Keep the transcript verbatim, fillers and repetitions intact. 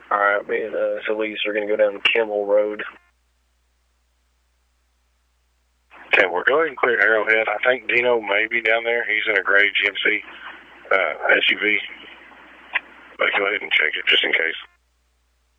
All right, me and uh, Elise are going to go down Kimmel Road. Okay, we're going to clear Arrowhead. I think Dino may be down there. He's in a gray G M C uh, S U V. But go ahead and check it just in case.